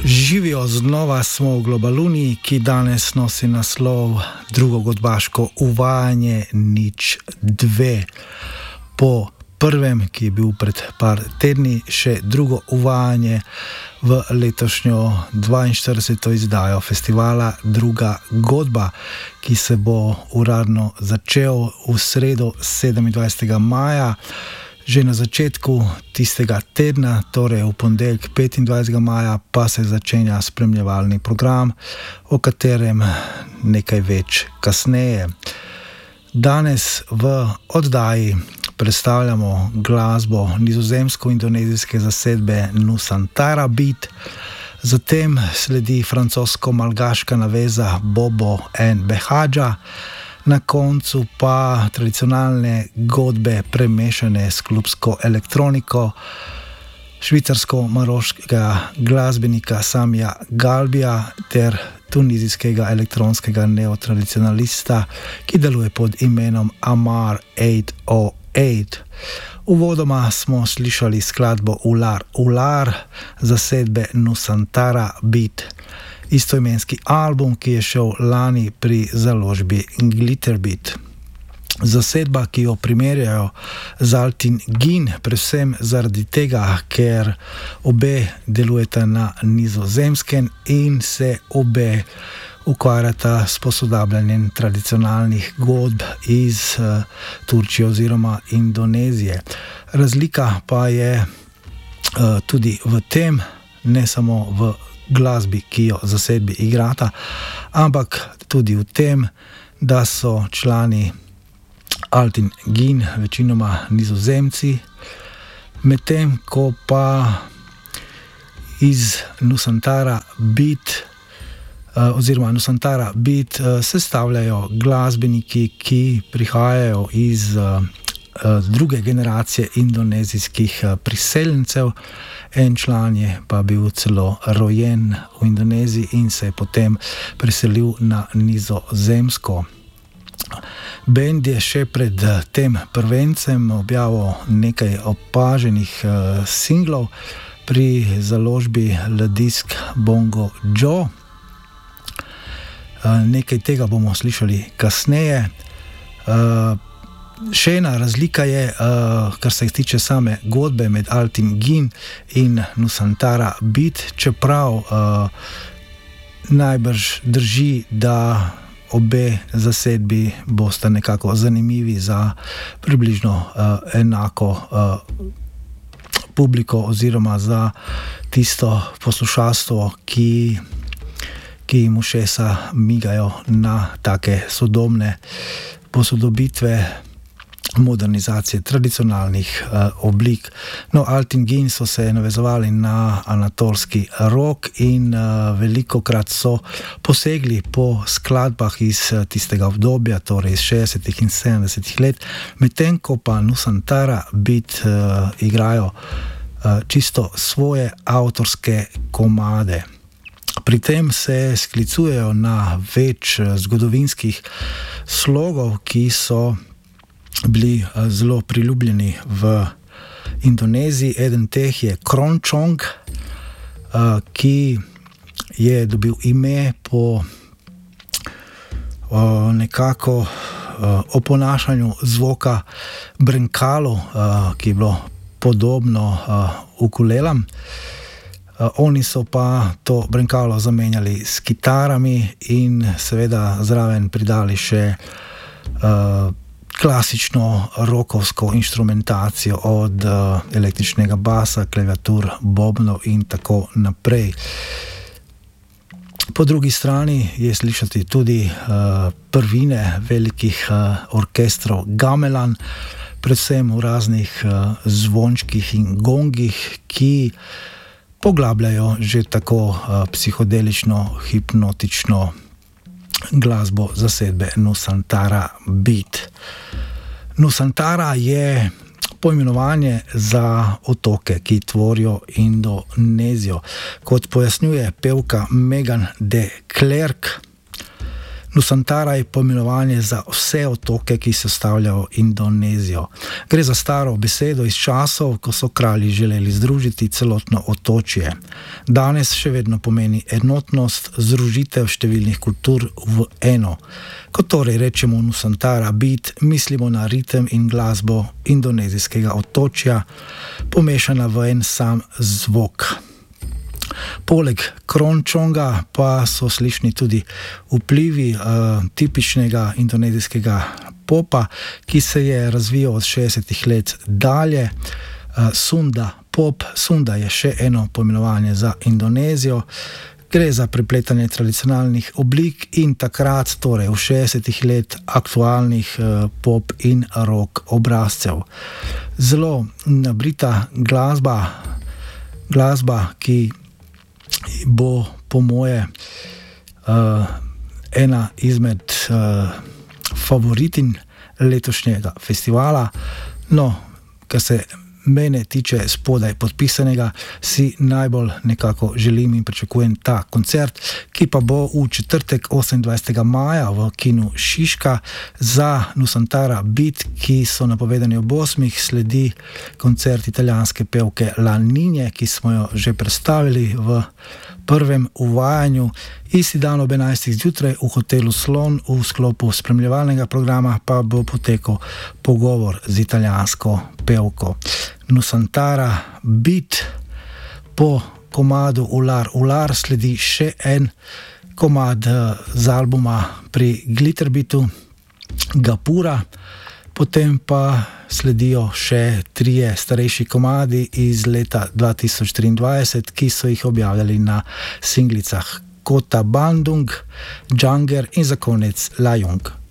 Živijo, znova smo v Globaluni, ki danes nosi naslov Drugo godbaško uvajanje nič 2. Po prvem, ki je bil pred par tedni, še drugo uvajanje v letošnjo 42. izdajo festivala Druga godba, ki se bo uradno začel v sredo 27. maja. Že na začetku tistega tedna, torej v ponedeljek 25. maja, pa se začenja spremljevalni program, o katerem nekaj več kasneje. Danes v oddaji predstavljamo glasbo nizozemsko-indonezijske zasedbe Nusantara Beat, zatem sledi francosko-malgaška naveza Bobo and Behadža, na koncu pa tradicionalne godbe premešane s klubsko elektroniko švicarsko-maroškega glasbenika Samija Galbija ter tunizijskega elektronskega neotradicionalista, ki deluje pod imenom Amar 808. Uvodoma smo slišali skladbo Ular Ular zasedbe Nusantara Beat. Istoimenski album, ki je šel lani pri založbi Glitterbeat. Zasedba, ki jo primerjajo z Altin Gin, predvsem zaradi tega, ker obe delujeta na nizozemskem in se obe ukvarjata s posodabljanjem tradicionalnih godb iz Turčije oziroma Indonezije. Razlika pa je tudi v tem, ne samo v glasbi, ki jo zasedbi igrata, ampak tudi v tem, da so člani Altin Gin večinoma nizozemci, medtem ko pa iz Nusantara Beat oziroma Nusantara Beat sestavljajo glasbeniki, ki prihajajo iz druge generacije indonezijskih priseljencev. En član je pa bil celo rojen v Indoneziji in se je potem preselil na Nizozemsko. Band je še pred tem prvencem objavil nekaj opaženih singlov pri založbi Ladisk Bongo Joe. Nekaj tega bomo slišali kasneje. Še ena razlika je, kar se tiče same godbe med Altin Gin in Nusantara Beat, čeprav najbrž drži, da obe zasedbi bosta nekako zanimivi za približno enako publiko oziroma za tisto poslušalstvo, ki jim ušesa migajo na take sodobne posodobitve, modernizacije tradicionalnih oblik. No, Altin Gin so se navezovali na anatolski rock in velikokrat so posegli po skladbah iz tistega obdobja, torej iz 60. in 70. let, medtem ko pa Nusantara Beat igrajo čisto svoje avtorske komade. Pri tem se sklicujejo na več zgodovinskih slogov, ki so bili zelo priljubljeni v Indoneziji. Eden teh je Kroncong, ki je dobil ime po nekako oponašanju zvoka brenkalo, ki je bilo podobno ukulelam. Oni so pa to brenkalo zamenjali s kitarami in seveda zraven pridali še klasično rokovsko inštrumentacijo od električnega basa, klaviatur, bobnov in tako naprej. Po drugi strani je slišati tudi prvine velikih orkestrov gamelan, predvsem v raznih zvončkih in gongih, ki poglabljajo že tako psihodelično, hipnotično glasbo zasedbe Nusantara Beat. Nusantara je poimenovanje za otoke, ki tvorijo Indonezijo. Kot pojasnjuje pevka Megan de Klerk, Nusantara je poimenovanje za vse otoke, ki sestavljajo Indonezijo. Gre za staro besedo iz časov, ko so kralji želeli združiti celotno otočje. Danes še vedno pomeni enotnost, združitev številnih kultur v eno. Ko torej rečemo Nusantara beat, mislimo na ritem in glasbo indonezijskega otočja, pomešana v en sam zvok. Poleg krončonga pa so slišni tudi vplivi tipičnega indonezijskega popa, ki se je razvijal od 60 let dalje. Sunda pop, Sunda je še eno poimenovanje za Indonezijo. Gre za prepletanje tradicionalnih oblik in takrat, torej v 60 let, aktualnih pop in rock obrazcev. Zelo nabrita glasba, ki bo po moje ena izmed favoritin letošnjega festivala. No, kar se mene tiče spodaj podpisanega, si najbolj nekako želim in pričakujem ta koncert, ki pa bo v četrtek 28. maja v kinu Šiška. Za Nusantara beat, ki so napovedani ob 8, sledi koncert italijanske pevke La Niñe, ki smo jo že predstavili v prvem uvajanju. Isti dan ob 11. zjutraj v hotelu Slon v sklopu spremljevalnega programa pa bo potekal pogovor z italijansko pevko. Nusantara beat, po komadu Ular Ular sledi še en komad z albuma pri Glitterbeatu, Gapura, potem pa sledijo še 3 starejši komadi iz leta 2023, ki so jih objavljali na singlicah Kota Bandung, Džanger in za konec Lajong.